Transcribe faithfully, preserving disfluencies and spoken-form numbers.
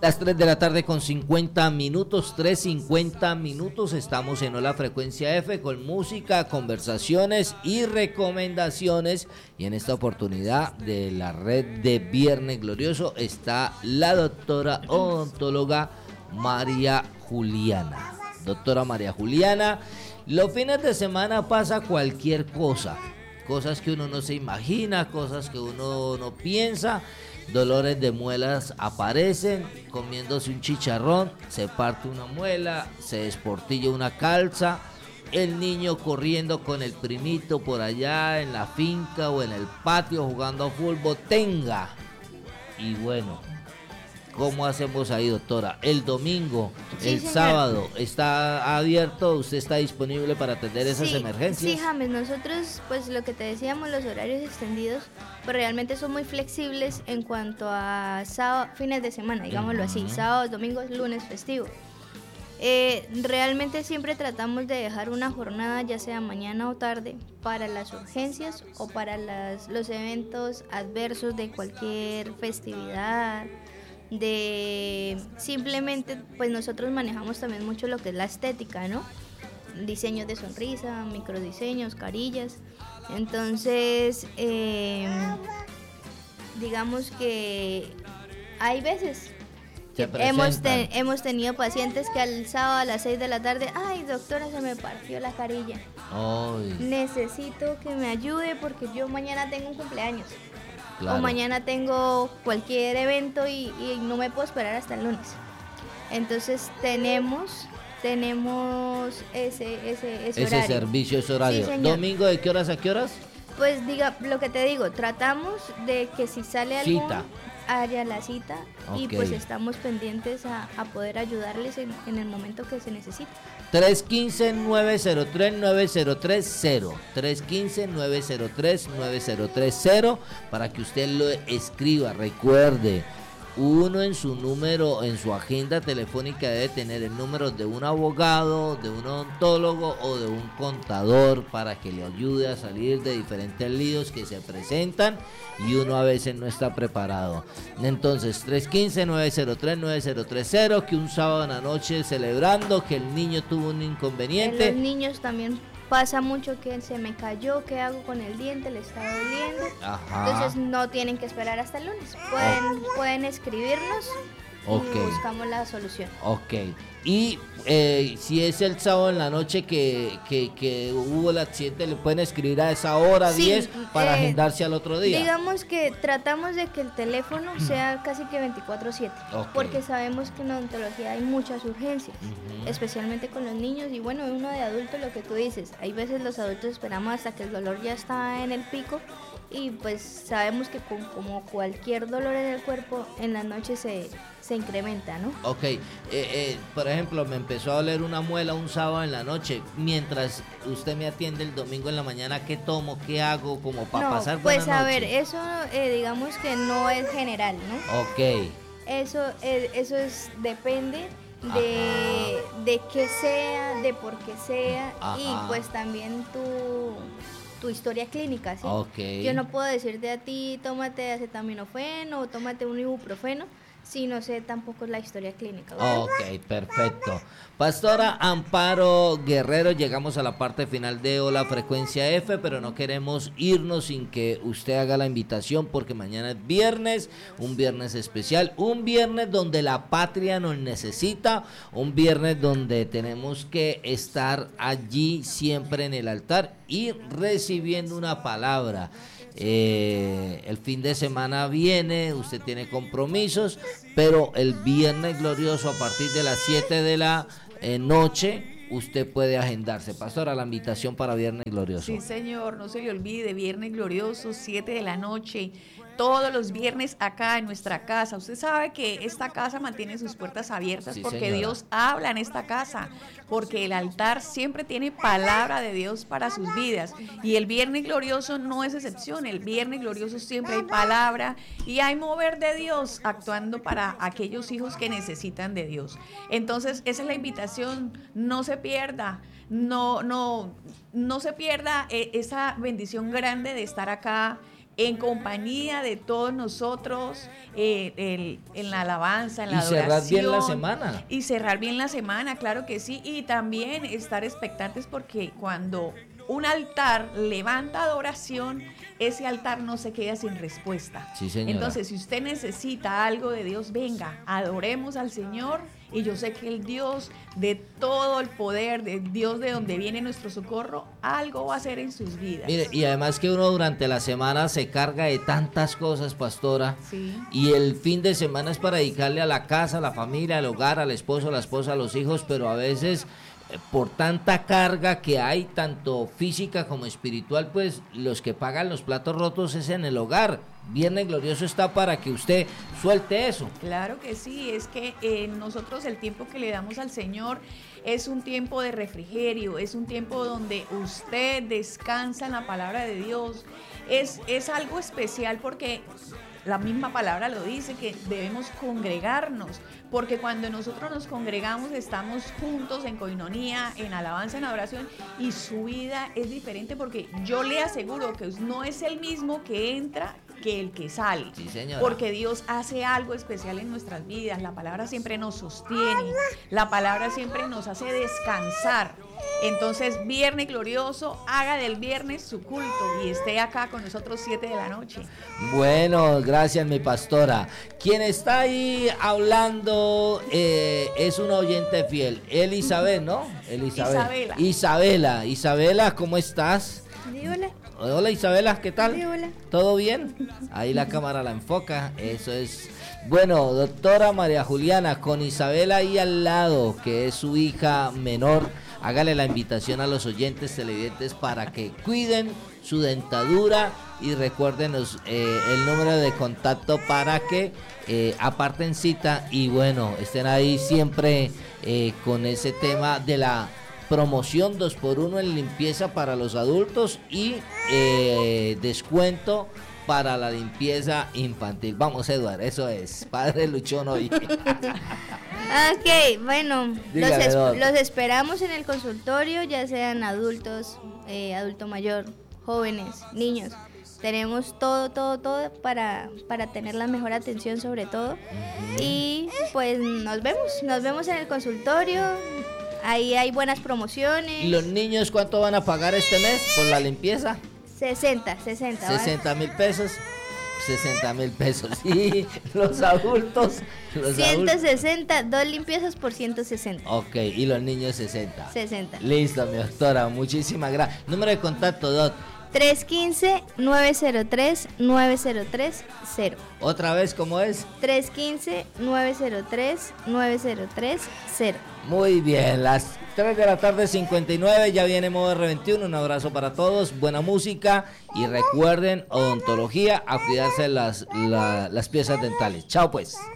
Las tres de la tarde con cincuenta minutos, tres cincuenta minutos, estamos en Hola Frecuencia F con música, conversaciones y recomendaciones. Y en esta oportunidad de la red de Viernes Glorioso está la doctora odontóloga María Juliana. Doctora María Juliana, los fines de semana pasa cualquier cosa, cosas que uno no se imagina, cosas que uno no piensa. Dolores de muelas aparecen, comiéndose un chicharrón, se parte una muela, se desportilla una calza, el niño corriendo con el primito por allá en la finca o en el patio jugando a fútbol, tenga. Y bueno, ¿cómo hacemos ahí, doctora? El domingo, sí, el señor. Sábado, ¿está abierto? ¿Usted está disponible para atender esas sí, emergencias? Sí, James, nosotros, pues lo que te decíamos, los horarios extendidos, pues realmente son muy flexibles en cuanto a sábado, fines de semana, digámoslo uh-huh. así, sábados, domingos, lunes, festivo. Eh, realmente siempre tratamos de dejar una jornada, ya sea mañana o tarde, para las urgencias o para las, los eventos adversos de cualquier festividad. De simplemente, pues nosotros manejamos también mucho lo que es la estética, ¿no? Diseños de sonrisa, microdiseños, carillas. Entonces, eh, digamos que hay veces que hemos, te, hemos tenido pacientes que al sábado a las seis de la tarde, ay doctora, se me partió la carilla. Ay. Necesito que me ayude porque yo mañana tengo un cumpleaños. Claro. O mañana tengo cualquier evento y, y no me puedo esperar hasta el lunes. Entonces tenemos tenemos ese ese ese, ese horario. servicio, ese horario. Sí, ¿domingo de qué horas a qué horas? Pues diga, lo que te digo, tratamos de que si sale algo cita. haya la cita okay. Y pues estamos pendientes a, a poder ayudarles en, en el momento que se necesite. tres uno cinco, nueve cero tres, nueve cero tres cero tres uno cinco, nueve cero tres, nueve cero tres cero para que usted lo escriba. Recuerde, uno en su número, en su agenda telefónica debe tener el número de un abogado, de un odontólogo o de un contador para que le ayude a salir de diferentes líos que se presentan y uno a veces no está preparado. Entonces, tres uno cinco, nueve cero tres, nueve cero tres cero, que un sábado en la noche celebrando que el niño tuvo un inconveniente. En los niños también pasa mucho que se me cayó, ¿qué hago con el diente? Le está doliendo. Ajá. Entonces no tienen que esperar hasta el lunes. Pueden, okay. pueden escribirnos okay. y buscamos la solución. Ok. Y eh, si es el sábado en la noche que, que, que hubo el accidente, le pueden escribir a esa hora sí, diez para eh, agendarse al otro día. Digamos que tratamos de que el teléfono sea casi que veinticuatro siete, okay. porque sabemos que en odontología hay muchas urgencias, uh-huh. especialmente con los niños y bueno, uno de adulto, lo que tú dices, hay veces los adultos esperamos hasta que el dolor ya está en el pico y pues sabemos que con, como cualquier dolor en el cuerpo, en la noche se, se incrementa, ¿no? Ok, eh, eh, por ejemplo, me empezó a doler una muela un sábado en la noche, mientras usted me atiende el domingo en la mañana, ¿qué tomo? ¿Qué hago? Como para no, pasar buena pues a noche. ver, eso eh, digamos que no es general, ¿no? Ok. Eso, eh, eso es, depende de, de qué sea, de por qué sea. Ajá. Y pues también tu... tu historia clínica, ¿sí? Okay. Yo no puedo decirte a ti, tómate acetaminofeno o tómate un ibuprofeno, si no sé tampoco la historia clínica, ¿verdad? Ok, perfecto. Pastora Amparo Guerrero, llegamos a la parte final de Hola Frecuencia F, pero no queremos irnos sin que usted haga la invitación, porque mañana es viernes, un viernes especial, un viernes donde la patria nos necesita, un viernes donde tenemos que estar allí siempre en el altar y recibiendo una palabra. Eh, el fin de semana viene, usted tiene compromisos, pero el viernes glorioso a partir de las siete de la eh, noche usted puede agendarse. Pastora, la invitación para viernes glorioso. Sí, señor, no se le olvide, viernes glorioso, siete de la noche. Todos los viernes acá en nuestra casa. Usted sabe que esta casa mantiene sus puertas abiertas, sí, porque señora. Dios habla en esta casa, porque el altar siempre tiene palabra de Dios para sus vidas. Y el viernes glorioso no es excepción. El viernes glorioso siempre hay palabra y hay mover de Dios actuando para aquellos hijos que necesitan de Dios. Entonces, esa es la invitación. No se pierda. No, no, no se pierda esa bendición grande de estar acá en compañía de todos nosotros, eh, el, en la alabanza, en la y adoración. cerrar bien la semana. Y cerrar bien la semana, claro que sí. Y también estar expectantes porque cuando un altar levanta adoración, ese altar no se queda sin respuesta. Sí, señora. Entonces, si usted necesita algo de Dios, venga, adoremos al Señor. Y yo sé que el Dios de todo el poder, de Dios de donde viene nuestro socorro, algo va a hacer en sus vidas. Mire, y además que uno durante la semana se carga de tantas cosas, pastora, Sí. y el fin de semana es para dedicarle a la casa, a la familia, al hogar, al esposo, a la esposa, a los hijos, pero a veces eh, por tanta carga que hay, tanto física como espiritual, pues los que pagan los platos rotos es en el hogar. Viernes Glorioso está para que usted suelte eso. Claro que sí, es que eh, nosotros el tiempo que le damos al Señor es un tiempo de refrigerio, es un tiempo donde usted descansa en la palabra de Dios. Es, es algo especial porque la misma palabra lo dice, que debemos congregarnos, porque cuando nosotros nos congregamos estamos juntos en coinonía, en alabanza, en adoración, y su vida es diferente porque yo le aseguro que no es el mismo que entra que el que sale. Sí, señora. Porque Dios hace algo especial en nuestras vidas. La palabra siempre nos sostiene, la palabra siempre nos hace descansar. Entonces, Viernes Glorioso, haga del viernes su culto y esté acá con nosotros siete de la noche. Bueno, gracias mi pastora. Quien está ahí hablando eh, es un oyente fiel, Elizabeth, ¿no? Elizabeth. Isabela. Isabela, Isabela, ¿cómo estás? Sí, hola. Hola Isabela, ¿qué tal? Sí, hola. ¿Todo bien? Ahí la cámara la enfoca, eso es. Bueno, doctora María Juliana, con Isabela ahí al lado, que es su hija menor, hágale la invitación a los oyentes televidentes para que cuiden su dentadura y recuérdenos eh, el número de contacto para que eh, aparten cita y bueno, estén ahí siempre eh, con ese tema de la promoción dos por uno en limpieza para los adultos y eh, descuento para la limpieza infantil. Vamos, Eduardo, eso es. Padre Luchón hoy. Ok, bueno, los, Dígame, es- doctor. los esperamos en el consultorio, ya sean adultos, eh, adulto mayor, jóvenes, niños. Tenemos todo, todo, todo para, para tener la mejor atención sobre todo. Y pues nos vemos, nos vemos en el consultorio. Ahí hay buenas promociones. ¿Y los niños cuánto van a pagar este mes por la limpieza? sesenta, sesenta. ¿vale? sesenta mil pesos. sesenta mil pesos. Y los adultos. Los ciento adultos. sesenta, dos limpiezas por ciento sesenta. Ok, y los niños sesenta. sesenta. Listo, mi doctora. Muchísimas gracias. Número de contacto, doc. tres uno cinco, nueve cero tres, nueve cero tres cero. Otra vez, ¿cómo es? tres uno cinco, nueve cero tres, nueve cero tres cero. Muy bien, las tres de la tarde, cincuenta y nueve, ya viene Modo R veintiuno, un abrazo para todos, buena música y recuerden, odontología, a cuidarse las, la- las piezas dentales. Chao pues.